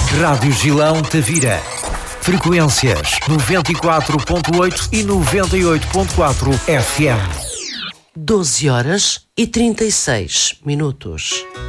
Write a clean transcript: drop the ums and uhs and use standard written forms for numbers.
Rádio Gilão Tavira. Frequências 94.8 e 98.4 FM. 12 horas e 36 minutos.